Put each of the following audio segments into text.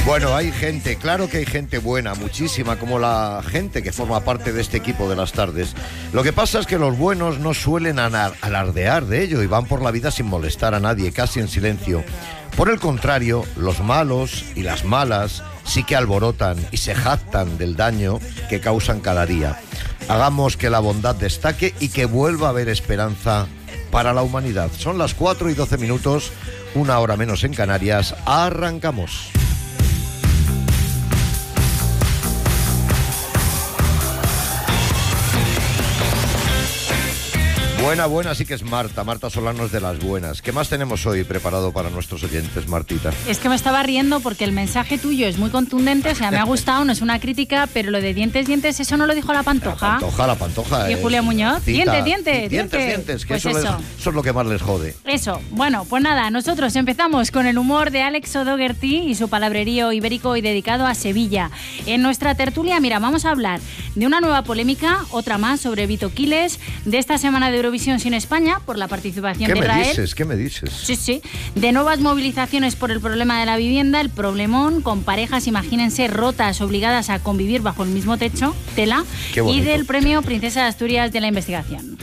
Bueno, hay gente, claro que hay gente buena, muchísima, como la gente que forma parte de este equipo de las tardes. Lo que pasa es que los buenos no suelen alardear de ello y van por la vida sin molestar a nadie, casi en silencio. Por el contrario, los malos y las malas sí que alborotan y se jactan del daño que causan cada día. Hagamos que la bondad destaque y que vuelva a haber esperanza para la humanidad. Son las 4:12, 1 hora menos en Canarias. Arrancamos. Buena, sí que es Marta Solano es de las buenas. ¿Qué más tenemos hoy preparado para nuestros oyentes, Martita? Es que me estaba riendo porque el mensaje tuyo es muy contundente, o sea, me ha gustado, no es una crítica, pero lo de dientes, eso no lo dijo la Pantoja. La Pantoja. Y Julia Muñoz, dientes, que pues eso es lo que más les jode. Eso, bueno, pues nada, nosotros empezamos con el humor de Alex O'Doherty y su palabrerío ibérico y dedicado a Sevilla. En nuestra tertulia, mira, vamos a hablar de una nueva polémica, otra más sobre Vito Quiles, de esta semana de Eurovisión sin España por la participación de Israel. ¿Qué me dices? Sí. De nuevas movilizaciones por el problema de la vivienda, el problemón con parejas, imagínense, rotas, obligadas a convivir bajo el mismo techo, tela, y del premio Princesa de Asturias de la investigación.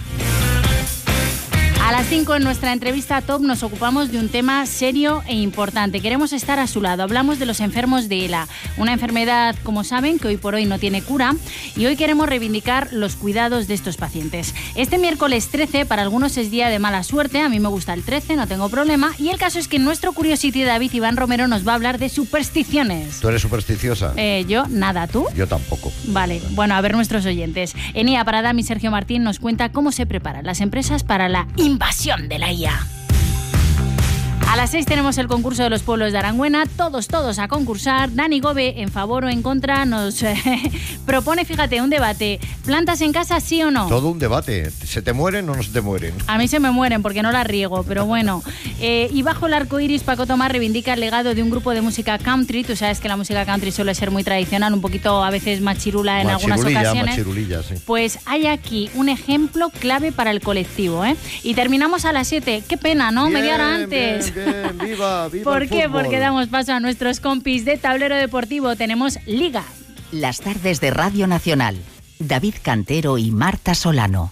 A las 5 en nuestra entrevista top nos ocupamos de un tema serio e importante. Queremos estar a su lado. Hablamos de los enfermos de ELA, una enfermedad, como saben, que hoy por hoy no tiene cura, y hoy queremos reivindicar los cuidados de estos pacientes. Este miércoles 13 para algunos es día de mala suerte, a mí me gusta el 13, no tengo problema, y el caso es que nuestro Curiosity David Iván Romero nos va a hablar de supersticiones. ¿Tú eres supersticiosa? Yo, nada, ¿tú? Yo tampoco. Vale, bueno, a ver nuestros oyentes. En IA Paradam y Sergio Martín nos cuenta cómo se preparan las empresas para la invasión de la IA. A las 6 tenemos el concurso de los pueblos de Arangüena, todos a concursar. Dani Gobe, en favor o en contra, nos propone, fíjate, un debate. ¿Plantas en casa, sí o no? Todo un debate. ¿Se te mueren o no se te mueren? A mí se me mueren porque no las riego, pero bueno. Y bajo el arco iris, Paco Tomás reivindica el legado de un grupo de música country. Tú sabes que la música country suele ser muy tradicional, un poquito a veces machirula en algunas ocasiones. Machirulilla, sí. Pues hay aquí un ejemplo clave para el colectivo, ¿eh? Y terminamos a las 7. Qué pena, ¿no? Media hora antes. Bien, viva ¿Por qué? fútbol. Porque damos paso a nuestros compis de Tablero Deportivo. Tenemos Liga. Las tardes de Radio Nacional. David Cantero y Marta Solano.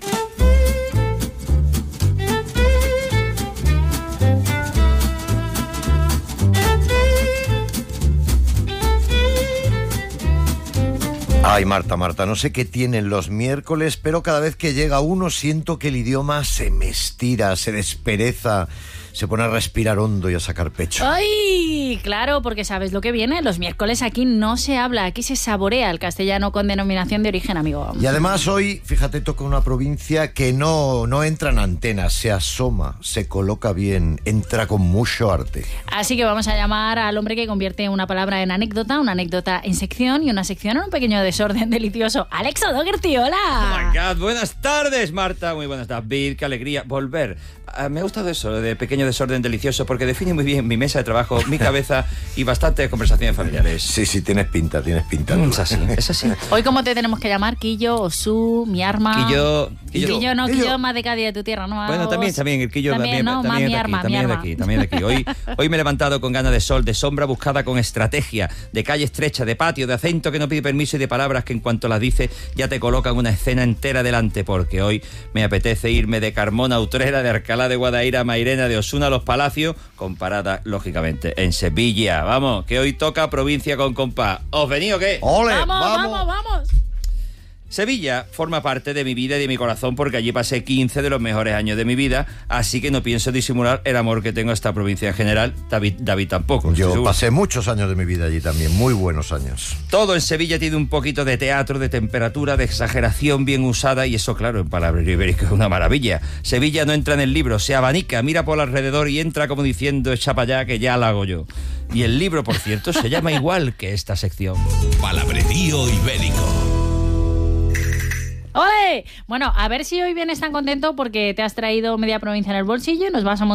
Ay, Marta, no sé qué tienen los miércoles, pero cada vez que llega uno siento que el idioma se me estira, se despereza, se pone a respirar hondo y a sacar pecho. ¡Ay! Claro, porque sabes lo que viene. Los miércoles aquí no se habla, aquí se saborea el castellano con denominación de origen, amigo. Y además hoy, fíjate, toca una provincia que no entra en antenas, se asoma, se coloca bien, entra con mucho arte. Así que vamos a llamar al hombre que convierte una palabra en anécdota, una anécdota en sección y una sección en un pequeño desorden delicioso. Alex O'Doherty, hola. Oh my God, buenas tardes, Marta. Muy buenas, David. Qué alegría volver. Me ha gustado eso de pequeño desorden delicioso porque define muy bien mi mesa de trabajo, mi cabeza y bastantes conversaciones familiares. Sí, tienes pinta. Es así. Hoy, ¿cómo te tenemos que llamar? Quillo, Osú, mi arma. Quillo más de Cádiz de tu tierra, ¿no? Bueno, también, el Quillo también, ¿no? también de aquí. Hoy me he levantado con ganas de sol, de sombra buscada con estrategia, de calle estrecha, de patio, de acento que no pide permiso y de palabras que en cuanto las dice ya te colocan una escena entera delante, porque hoy me apetece irme de Carmona a Utrera, de Alcalá de Guadaira a Mairena, de Osuna a Los Palacios, con parada, lógicamente, en Sevilla. Vamos, que hoy toca provincia con compás. ¿Os venís o qué? ¡Ole! ¡Vamos! Sevilla forma parte de mi vida y de mi corazón porque allí pasé 15 de los mejores años de mi vida, así que no pienso disimular el amor que tengo a esta provincia en general. David tampoco. Yo pasé muchos años de mi vida allí también, muy buenos años. Todo en Sevilla tiene un poquito de teatro, de temperatura, de exageración bien usada y eso, claro, en palabrerío ibérico es una maravilla. Sevilla no entra en el libro, se abanica, mira por alrededor y entra como diciendo echa para allá que ya la hago yo. Y el libro, por cierto, se llama igual que esta sección. Palabrerío ibérico. ¡Ole! Bueno, a ver si hoy vienes tan contento porque te has traído media provincia en el bolsillo y nos vas a